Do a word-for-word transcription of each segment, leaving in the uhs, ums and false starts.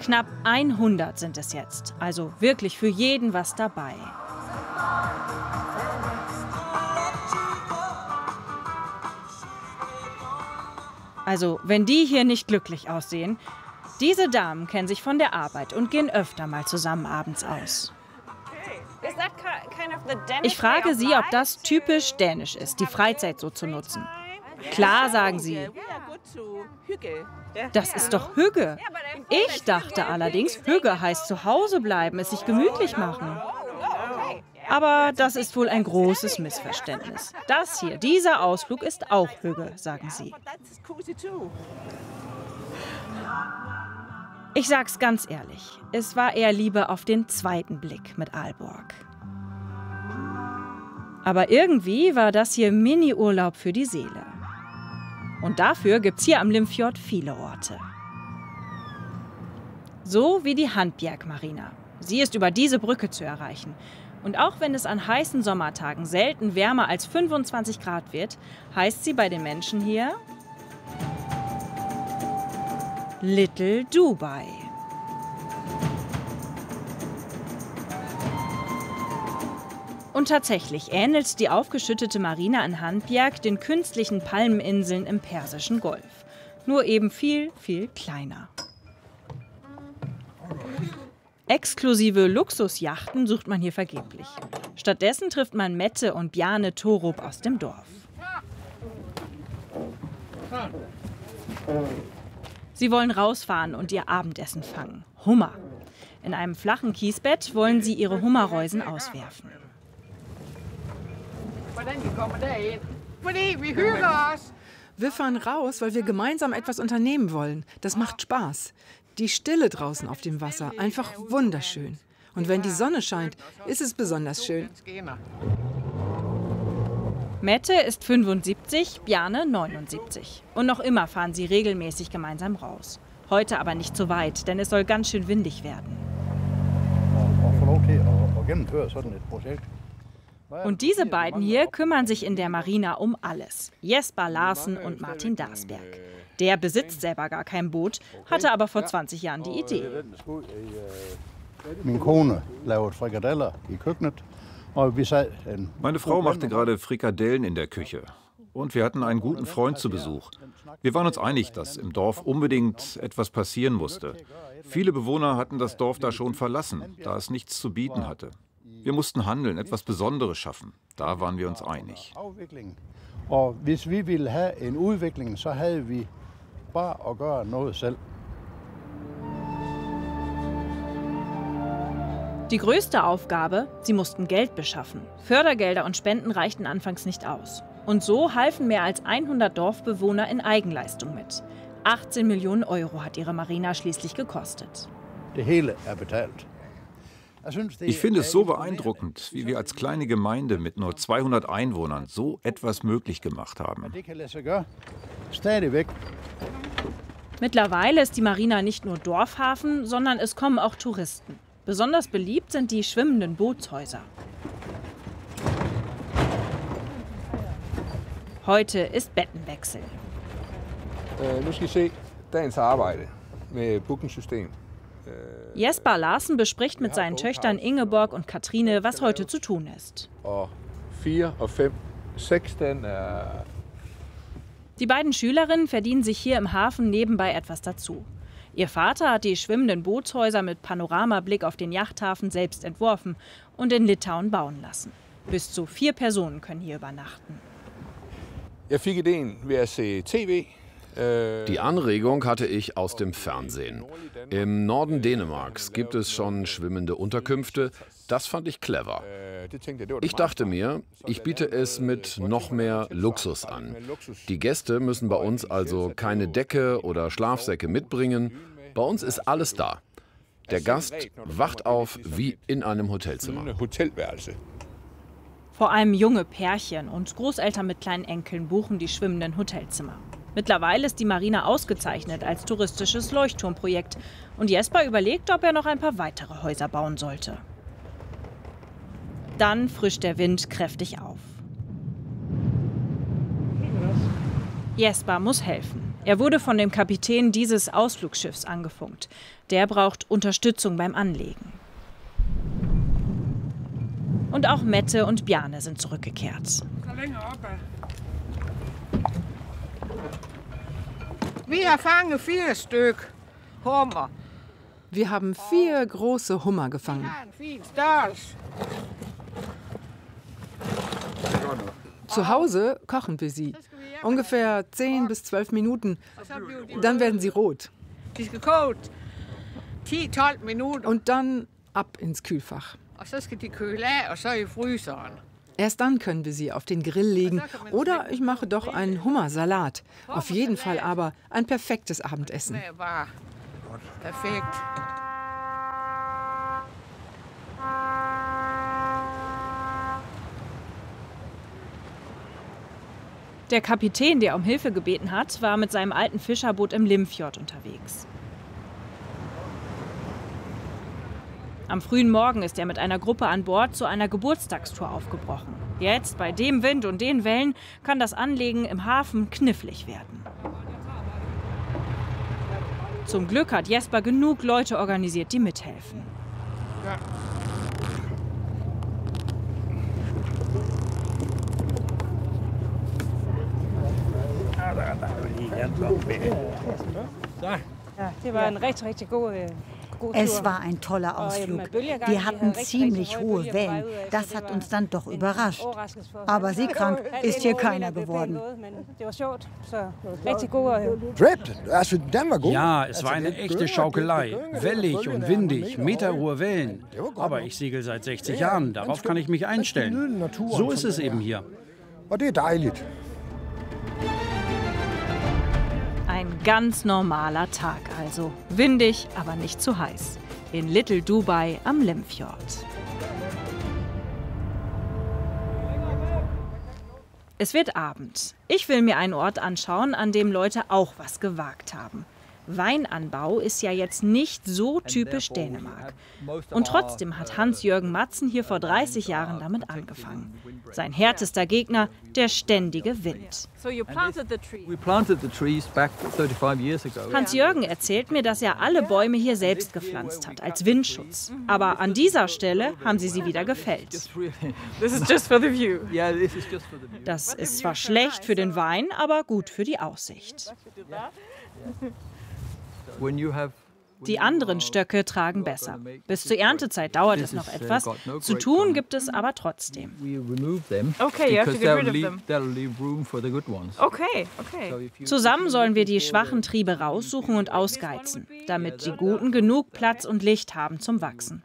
Knapp hundert sind es jetzt, also wirklich für jeden was dabei. Also, wenn die hier nicht glücklich aussehen, diese Damen kennen sich von der Arbeit und gehen öfter mal zusammen abends aus. Ich frage sie, ob das typisch dänisch ist, die Freizeit so zu nutzen. Klar, sagen sie. Das ist doch Hygge. Ich dachte allerdings, Hygge heißt zu Hause bleiben, es sich gemütlich machen. Aber das ist wohl ein großes Missverständnis. Das hier, dieser Ausflug ist auch Hygge, sagen sie. Ich sag's ganz ehrlich, es war eher Liebe auf den zweiten Blick mit Aalborg. Aber irgendwie war das hier Mini-Urlaub für die Seele. Und dafür gibt's hier am Limfjord viele Orte. So wie die Handbjerg-Marina. Sie ist über diese Brücke zu erreichen. Und auch wenn es an heißen Sommertagen selten wärmer als fünfundzwanzig Grad wird, heißt sie bei den Menschen hier Little Dubai. Und tatsächlich ähnelt die aufgeschüttete Marina in Handbjerg den künstlichen Palmeninseln im Persischen Golf. Nur eben viel, viel kleiner. Exklusive Luxusjachten sucht man hier vergeblich. Stattdessen trifft man Mette und Bjarne Torup aus dem Dorf. Sie wollen rausfahren und ihr Abendessen fangen. Hummer. In einem flachen Kiesbett wollen sie ihre Hummerreusen auswerfen. Wir fahren raus, weil wir gemeinsam etwas unternehmen wollen. Das macht Spaß. Die Stille draußen auf dem Wasser, einfach wunderschön. Und wenn die Sonne scheint, ist es besonders schön. Mette ist fünfundsiebzig, Bjarne neunundsiebzig. Und noch immer fahren sie regelmäßig gemeinsam raus. Heute aber nicht so weit, denn es soll ganz schön windig werden. Und diese beiden hier kümmern sich in der Marina um alles. Jesper Larsen und Martin Darsberg. Der besitzt selber gar kein Boot, hatte aber vor zwanzig Jahren die Idee. Meine Frau machte gerade Frikadellen in der Küche. Und wir hatten einen guten Freund zu Besuch. Wir waren uns einig, dass im Dorf unbedingt etwas passieren musste. Viele Bewohner hatten das Dorf da schon verlassen, da es nichts zu bieten hatte. Wir mussten handeln, etwas Besonderes schaffen. Da waren wir uns einig. Die größte Aufgabe, sie mussten Geld beschaffen. Fördergelder und Spenden reichten anfangs nicht aus. Und so halfen mehr als hundert Dorfbewohner in Eigenleistung mit. achtzehn Millionen Euro hat ihre Marina schließlich gekostet. Ich finde es so beeindruckend, wie wir als kleine Gemeinde mit nur zweihundert Einwohnern so etwas möglich gemacht haben. Mittlerweile ist die Marina nicht nur Dorfhafen, sondern es kommen auch Touristen. Besonders beliebt sind die schwimmenden Bootshäuser. Heute ist Bettenwechsel. Jesper Larsen bespricht mit seinen Töchtern Ingeborg und Katrine, was heute zu tun ist. Die beiden Schülerinnen verdienen sich hier im Hafen nebenbei etwas dazu. Ihr Vater hat die schwimmenden Bootshäuser mit Panoramablick auf den Yachthafen selbst entworfen und in Litauen bauen lassen. Bis zu vier Personen können hier übernachten. Die Anregung hatte ich aus dem Fernsehen. Im Norden Dänemarks gibt es schon schwimmende Unterkünfte. Das fand ich clever. Ich dachte mir, ich biete es mit noch mehr Luxus an. Die Gäste müssen bei uns also keine Decke oder Schlafsäcke mitbringen. Bei uns ist alles da. Der Gast wacht auf wie in einem Hotelzimmer. Vor allem junge Pärchen und Großeltern mit kleinen Enkeln buchen die schwimmenden Hotelzimmer. Mittlerweile ist die Marina ausgezeichnet als touristisches Leuchtturmprojekt. Und Jesper überlegt, ob er noch ein paar weitere Häuser bauen sollte. Dann frischt der Wind kräftig auf. Jesper muss helfen. Er wurde von dem Kapitän dieses Ausflugsschiffs angefunkt. Der braucht Unterstützung beim Anlegen. Und auch Mette und Bjarne sind zurückgekehrt. Wir fangen vier Stück Hummer. Wir haben vier große Hummer gefangen. Zu Hause kochen wir sie. Ungefähr zehn bis zwölf Minuten. Dann werden sie rot. Und dann ab ins Kühlfach. Erst dann können wir sie auf den Grill legen. Oder ich mache doch einen Hummersalat. Auf jeden Fall aber ein perfektes Abendessen. Perfekt. Der Kapitän, der um Hilfe gebeten hat, war mit seinem alten Fischerboot im Limfjord unterwegs. Am frühen Morgen ist er mit einer Gruppe an Bord zu einer Geburtstagstour aufgebrochen. Jetzt, bei dem Wind und den Wellen, kann das Anlegen im Hafen knifflig werden. Zum Glück hat Jesper genug Leute organisiert, die mithelfen. Ja. Es war ein toller Ausflug. Wir hatten ziemlich hohe Wellen. Das hat uns dann doch überrascht. Aber seekrank ist hier keiner geworden. Ja, es war eine echte Schaukelei. Wellig und windig, meterhohe Wellen. Aber ich segel seit sechzig Jahren. Darauf kann ich mich einstellen. So ist es eben hier. Ein ganz normaler Tag also. Windig, aber nicht zu heiß. In Little Dubai am Limfjord. Es wird Abend. Ich will mir einen Ort anschauen, an dem Leute auch was gewagt haben. Weinanbau ist ja jetzt nicht so typisch Dänemark. Und trotzdem hat Hans-Jürgen Madsen hier vor dreißig Jahren damit angefangen. Sein härtester Gegner, der ständige Wind. Hans-Jürgen erzählt mir, dass er alle Bäume hier selbst gepflanzt hat, als Windschutz. Aber an dieser Stelle haben sie sie wieder gefällt. Das ist zwar schlecht für den Wein, aber gut für die Aussicht. Die anderen Stöcke tragen besser. Bis zur Erntezeit dauert es noch etwas. Zu tun gibt es aber trotzdem. Okay, you have to get rid of them. Okay, okay. Zusammen sollen wir die schwachen Triebe raussuchen und ausgeizen, damit die guten genug Platz und Licht haben zum Wachsen.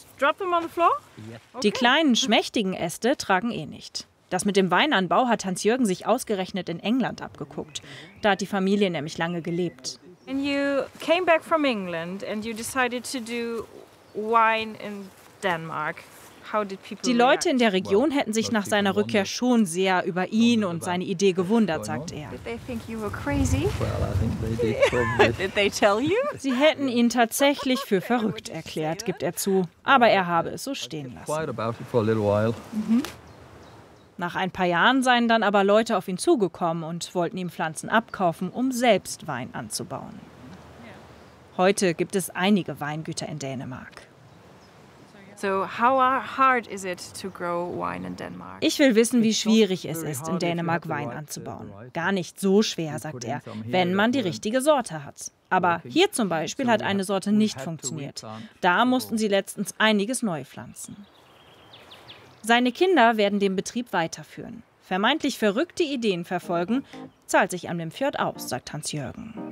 Die kleinen, schmächtigen Äste tragen eh nicht. Das mit dem Weinanbau hat Hans-Jürgen sich ausgerechnet in England abgeguckt. Da hat die Familie nämlich lange gelebt. And you came back from England and you decided to do wine in Denmark. How did people Die Leute in der Region hätten sich nach seiner Rückkehr schon sehr über ihn und seine Idee gewundert, sagt er. Did they think you were crazy? Did they tell you? Sie hätten ihn tatsächlich für verrückt erklärt, gibt er zu. Aber er habe es so stehen lassen. Mhm. Nach ein paar Jahren seien dann aber Leute auf ihn zugekommen und wollten ihm Pflanzen abkaufen, um selbst Wein anzubauen. Heute gibt es einige Weingüter in Dänemark. So, how hard is it to grow wine in Denmark? Ich will wissen, wie schwierig es ist, in Dänemark Wein anzubauen. Gar nicht so schwer, sagt er, wenn man die richtige Sorte hat. Aber hier zum Beispiel hat eine Sorte nicht funktioniert. Da mussten sie letztens einiges neu pflanzen. Seine Kinder werden den Betrieb weiterführen. Vermeintlich verrückte Ideen verfolgen, zahlt sich am Limfjord aus, sagt Hans-Jürgen.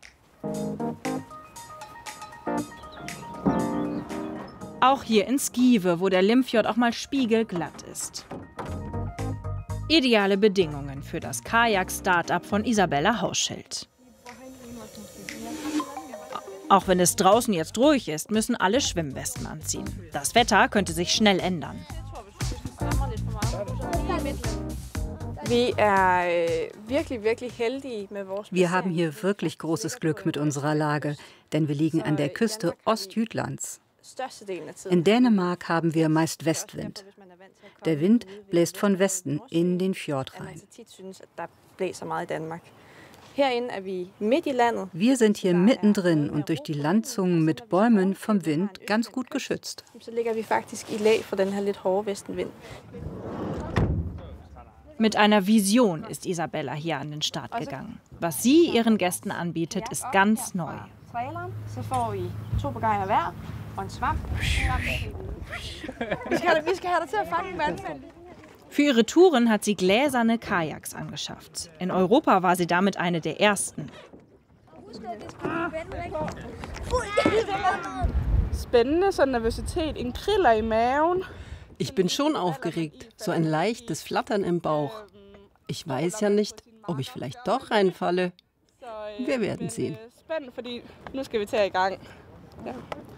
Auch hier in Skive, wo der Limfjord auch mal spiegelglatt ist. Ideale Bedingungen für das Kajak-Startup von Isabella Hausschild. Auch wenn es draußen jetzt ruhig ist, müssen alle Schwimmwesten anziehen. Das Wetter könnte sich schnell ändern. Wir haben hier wirklich großes Glück mit unserer Lage, denn wir liegen an der Küste Ostjütlands. In Dänemark haben wir meist Westwind. Der Wind bläst von Westen in den Fjord rein. Wir sind hier mittendrin und durch die Landzungen mit Bäumen vom Wind ganz gut geschützt. Mit einer Vision ist Isabella hier an den Start gegangen. Was sie ihren Gästen anbietet, ist ganz neu. Für ihre Touren hat sie gläserne Kajaks angeschafft. In Europa war sie damit eine der ersten. Ich bin schon aufgeregt, so ein leichtes Flattern im Bauch. Ich weiß ja nicht, ob ich vielleicht doch reinfalle. Wir werden sehen.